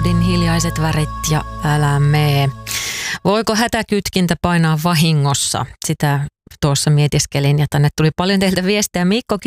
Cloudin hiljaiset värit ja älä mee. Voiko hätäkytkintä painaa vahingossa? Sitä tuossa mietiskelin ja tänne tuli paljon teiltä viestejä. Mikko